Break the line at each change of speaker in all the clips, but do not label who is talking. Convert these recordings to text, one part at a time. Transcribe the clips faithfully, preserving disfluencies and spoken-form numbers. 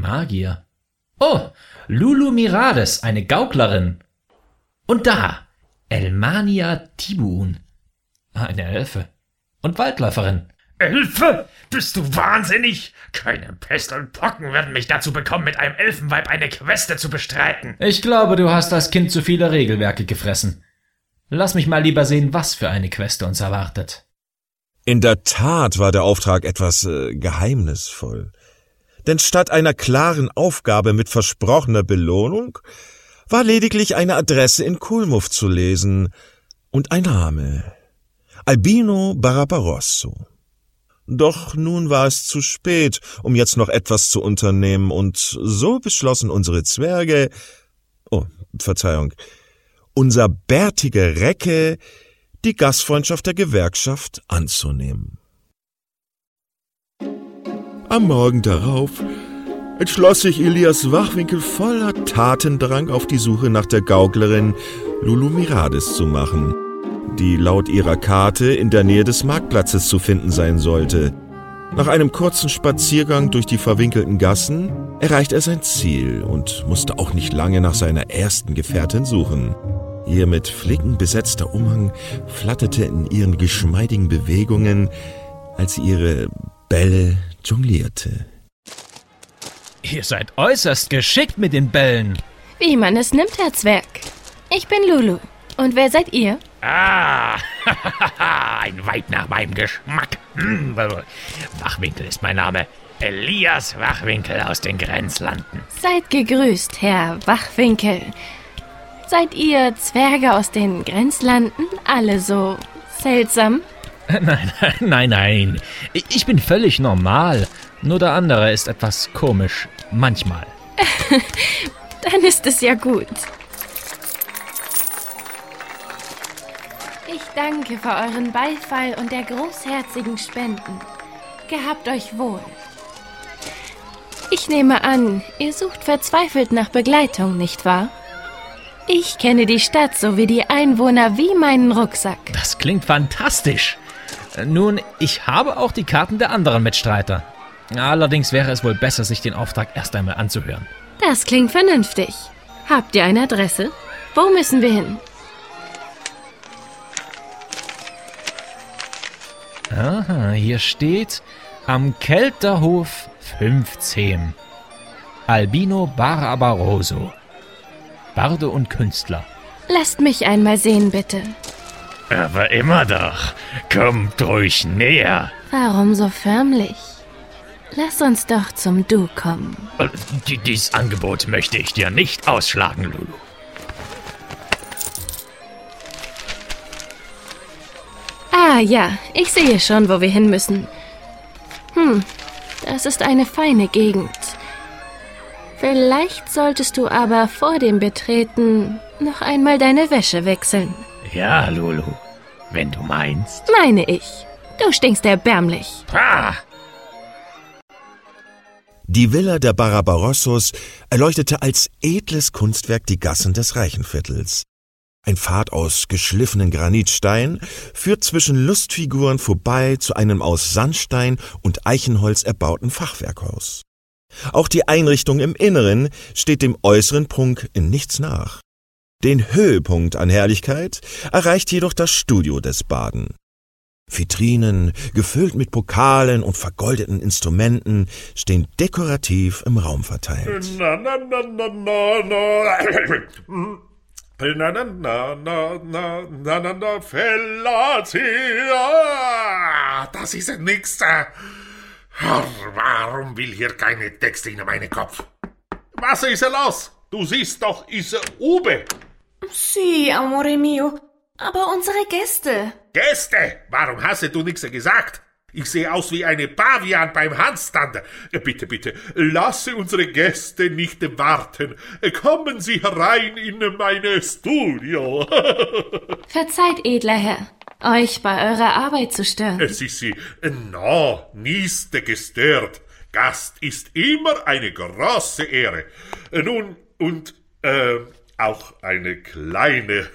Magier. Oh, Lulu Mirades, eine Gauklerin. Und da, Elmania Tibuun, eine Elfe und Waldläuferin.
Elfe? Bist du wahnsinnig? Keine Pest und Pocken werden mich dazu bekommen, mit einem Elfenweib eine Queste zu bestreiten.
Ich glaube, du hast als Kind zu viele Regelwerke gefressen. Lass mich mal lieber sehen, was für eine Queste uns erwartet.
In der Tat war der Auftrag etwas äh, geheimnisvoll. Denn statt einer klaren Aufgabe mit versprochener Belohnung war lediglich eine Adresse in Kulmuf zu lesen und ein Name: Albino Barbarosso. Doch nun war es zu spät, um jetzt noch etwas zu unternehmen, und so beschlossen unsere Zwerge, oh, Verzeihung, unser bärtiger Recke, die Gastfreundschaft der Gewerkschaft anzunehmen. Am Morgen darauf entschloss sich Elias Wachwinkel voller Tatendrang auf die Suche nach der Gauklerin Lulu Mirades zu machen, die laut ihrer Karte in der Nähe des Marktplatzes zu finden sein sollte. Nach einem kurzen Spaziergang durch die verwinkelten Gassen erreicht er sein Ziel und musste auch nicht lange nach seiner ersten Gefährtin suchen. Ihr mit Flicken besetzter Umhang flatterte in ihren geschmeidigen Bewegungen, als sie ihre Bälle jonglierte.
Ihr seid äußerst geschickt mit den Bällen.
Wie man es nimmt, Herr Zwerg. Ich bin Lulu. Und wer seid ihr?
Ah, ein Weib nach meinem Geschmack. Hm, Wachwinkel ist mein Name. Elias Wachwinkel aus den Grenzlanden.
Seid gegrüßt, Herr Wachwinkel. Seid ihr Zwerge aus den Grenzlanden alle so seltsam?
Nein, nein, nein. Ich bin völlig normal. Nur der andere ist etwas komisch. Manchmal.
Dann ist es ja gut. Ich danke für euren Beifall und der großherzigen Spenden. Gehabt euch wohl. Ich nehme an, ihr sucht verzweifelt nach Begleitung, nicht wahr? Ich kenne die Stadt sowie die Einwohner wie meinen Rucksack.
Das klingt fantastisch. Nun, ich habe auch die Karten der anderen Mitstreiter. Allerdings wäre es wohl besser, sich den Auftrag erst einmal anzuhören.
Das klingt vernünftig. Habt ihr eine Adresse? Wo müssen wir hin?
Aha, hier steht am Kelterhof fünfzehn. Albino Barbarosso. Barde und Künstler.
Lasst mich einmal sehen, bitte.
Aber immer doch. Kommt ruhig näher.
Warum so förmlich? Lass uns doch zum Du kommen.
Dieses Angebot möchte ich dir nicht ausschlagen, Lulu.
Ah ja, ich sehe schon, wo wir hin müssen. Hm, das ist eine feine Gegend. Vielleicht solltest du aber vor dem Betreten noch einmal deine Wäsche wechseln.
Ja, Lulu, wenn du meinst.
Meine ich. Du stinkst erbärmlich.
Ah!
Die Villa der Barbarossos erleuchtete als edles Kunstwerk die Gassen des Reichenviertels. Ein Pfad aus geschliffenen Granitstein führt zwischen Lustfiguren vorbei zu einem aus Sandstein und Eichenholz erbauten Fachwerkhaus. Auch die Einrichtung im Inneren steht dem äußeren Prunk in nichts nach. Den Höhepunkt an Herrlichkeit erreicht jedoch das Studio des Baden. Vitrinen, gefüllt mit Pokalen und vergoldeten Instrumenten, stehen dekorativ im Raum verteilt.
Na, na, na, na, na, na. Na, na, na, na, na, na, na, na, Fellatio. Das ist nix. Warum will hier keine Texte in meinen Kopf? Was ist los? Du siehst doch, ist Ube.
Sí, amore mio. Aber unsere Gäste.
Gäste? Warum hast du nichts gesagt? Ich sehe aus wie eine Pavian beim Handstand. Bitte, bitte, lasse unsere Gäste nicht warten. Kommen Sie herein in mein Studio.
Verzeiht, edler Herr, euch bei eurer Arbeit zu stören.
Es ist Sie, no, nicht gestört. Gast ist immer eine große Ehre. Nun, und, äh, auch eine kleine.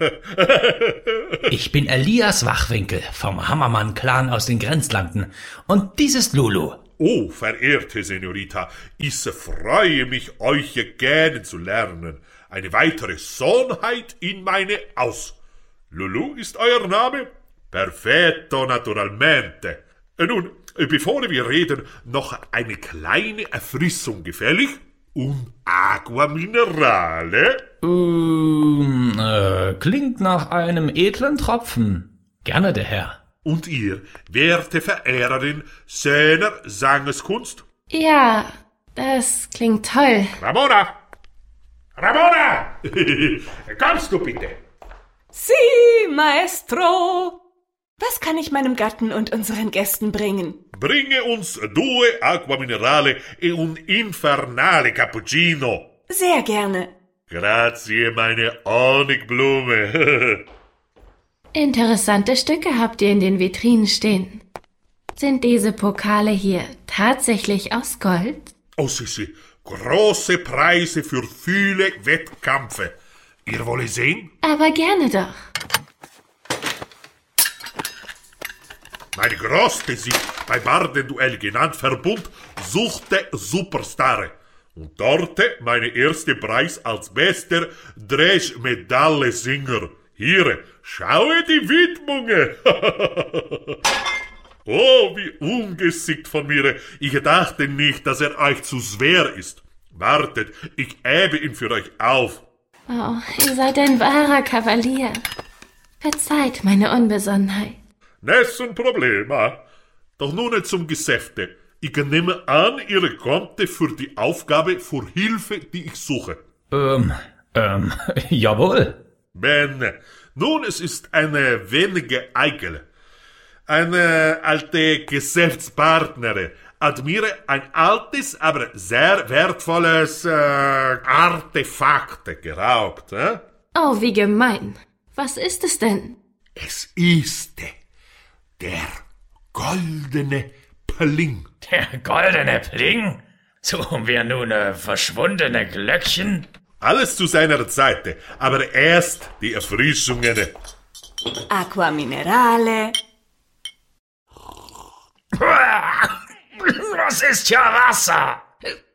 Ich bin Elias Wachwinkel vom Hammermann-Clan aus den Grenzlanden und dies ist Lulu.
Oh, verehrte Senorita, ich freue mich, euch kennenzulernen. Eine weitere Sonheit in meine Aus. Lulu ist euer Name? Perfetto, naturalmente. Nun, bevor wir reden, noch eine kleine Erfrischung gefällig? Und Aqua Minerale?
Ähm, äh, klingt nach einem edlen Tropfen. Gerne, der Herr.
Und ihr, werte Verehrerin seiner Sangeskunst?
Ja, das klingt toll.
Ramona! Ramona! Kommst du bitte?
Sie, Maestro! Was kann ich meinem Gatten und unseren Gästen bringen?
Bringe uns due Aqua Minerale e un infernale Cappuccino.
Sehr gerne.
Grazie, meine Honigblume.
Interessante Stücke habt ihr in den Vitrinen stehen. Sind diese Pokale hier tatsächlich aus Gold?
Oh, sì, sì. Große Preise für viele Wettkämpfe. Ihr wollt sehen?
Aber gerne doch.
Meine größte Sieg bei Bardenduell genannt Verbund suchte Superstar. Und dort mein erster Preis als bester Dresch-Medaille-Singer. Hier, schaue die Widmungen. Oh, wie ungeschickt von mir. Ich dachte nicht, dass er euch zu schwer ist. Wartet, ich hebe ihn für euch auf.
Oh, ihr seid ein wahrer Kavalier. Verzeiht meine Unbesonnenheit.
Nessun Problema. Doch nun zum Geschäfte. Ich nehme an, ihr kommt für die Aufgabe für Hilfe, die ich suche.
Ähm, ähm, jawohl.
Bene. Nun, es ist eine wenige eikel. Eine alte Geschäftspartnerin hat mir ein altes, aber sehr wertvolles äh, Artefakt geraubt. Äh?
Oh, wie gemein. Was ist es denn?
Es ist der goldene Pling.
Der goldene Pling? Suchen wir nun äh, verschwundene Glöckchen?
Alles zu seiner Zeit, aber erst die Erfrischungen.
Aqua Minerale.
Was ist hier Wasser?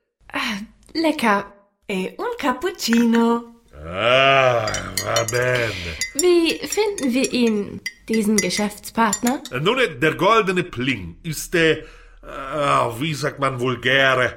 Lecker.
E un cappuccino.
Ah, va bene.
Wie finden wir ihn, diesen Geschäftspartner?
Nun, der goldene Pling ist, äh, wie sagt man vulgär,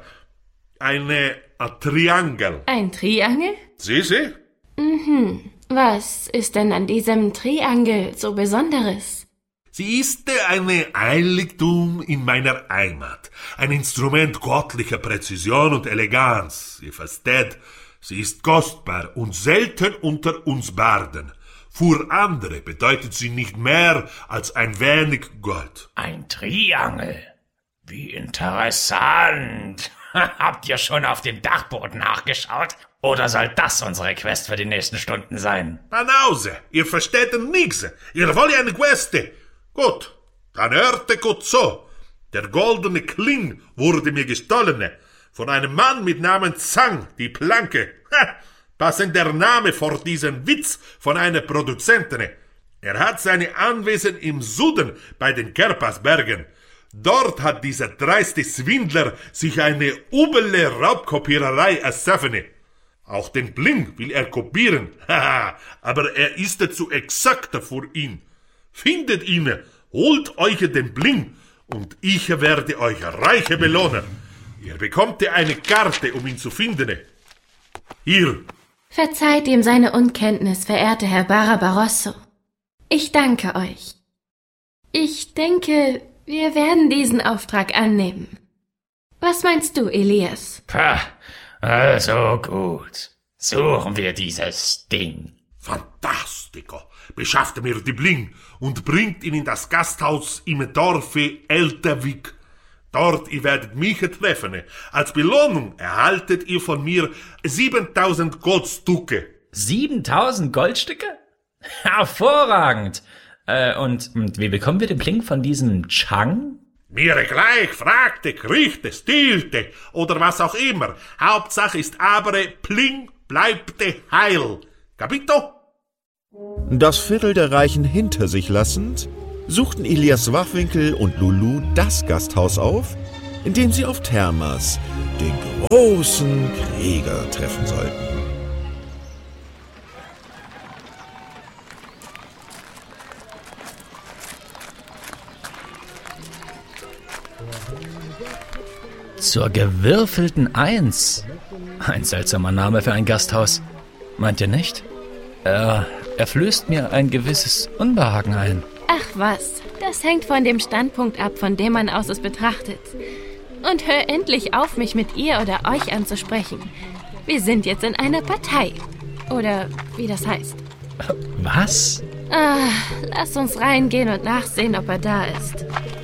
eine ein Triangel.
Ein Triangel?
Sie, sie?
Mhm. Was ist denn an diesem Triangel so Besonderes?
Sie ist ein Heiligtum in meiner Heimat. Ein Instrument göttlicher Präzision und Eleganz. Ihr versteht, sie ist kostbar und selten unter uns Barden. Für andere bedeutet sie nicht mehr als ein wenig Gold.
Ein Triangel? Wie interessant. Habt ihr schon auf dem Dachboden nachgeschaut? Oder soll das unsere Quest für die nächsten Stunden sein?
Panause, ihr versteht nix. Ihr wollt eine Queste. Gut, dann hörte gut so. Der goldene Kling wurde mir gestohlen. Von einem Mann mit Namen Zhang, die Planke. Ha, passend der Name vor diesen Witz von einer Produzentin. Er hat seine Anwesen im Süden bei den Kerpasbergen. Dort hat dieser dreiste Swindler sich eine üble Raubkopiererei erschaffen. Auch den Bling will er kopieren, haha, aber er ist zu exakt für ihn. Findet ihn, holt euch den Bling und ich werde euch reich belohnen. Ihr bekommt eine Karte, um ihn zu finden. Hier.
Verzeiht ihm seine Unkenntnis, verehrter Herr Barbarosso. Ich danke euch. Ich denke, wir werden diesen Auftrag annehmen. Was meinst du, Elias?
Pah, also gut. Suchen wir dieses Ding.
Fantastico. Beschafft mir die Bling und bringt ihn in das Gasthaus im Dorfe Elterwig. Dort ihr werdet mich treffen. Als Belohnung erhaltet ihr von mir siebentausend Goldstücke.
siebentausend Goldstücke? Hervorragend. Äh, und, und wie bekommen wir den Bling von diesem Chang?
Mir gleich, fragte, kriegte, stielte oder was auch immer. Hauptsache ist aber, Bling bleibte heil. Capito?
Das Viertel der Reichen hinter sich lassend, suchten Elias Wachwinkel und Lulu das Gasthaus auf, in dem sie auf Thermas, den großen Krieger, treffen sollten.
Zur gewürfelten Eins. Ein seltsamer Name für ein Gasthaus. Meint ihr nicht? Er, er flößt mir ein gewisses Unbehagen ein.
Ach was, das hängt von dem Standpunkt ab, von dem man aus es betrachtet. Und hör endlich auf, mich mit ihr oder euch anzusprechen. Wir sind jetzt in einer Partei. Oder wie das heißt.
Was?
Ah, lass uns reingehen und nachsehen, ob er da ist.